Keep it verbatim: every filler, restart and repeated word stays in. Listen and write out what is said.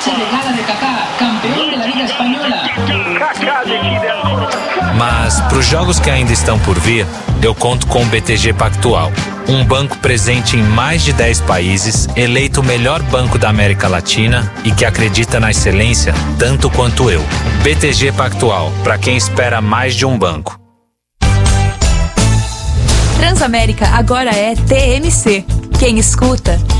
Mas para os jogos que ainda estão por vir, eu conto com o B T G Pactual, um banco presente em mais de dez países, eleito o melhor banco da América Latina e que acredita na excelência tanto quanto eu. B T G Pactual, para quem espera mais de um banco. Transamérica agora é T M C. Quem escuta